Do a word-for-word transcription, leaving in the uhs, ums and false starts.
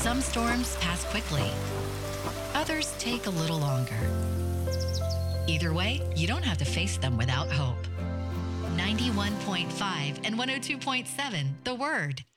Some storms pass quickly. Others take a little longer. Either way, you don't have to face them without hope. ninety-one point five and one oh two point seven, The Word.